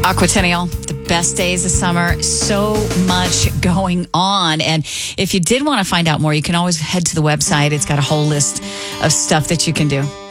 Aquatennial, the best days of summer. So much going on. And if you did want to find out more, you can always head to the website. It's got a whole list of stuff that you can do.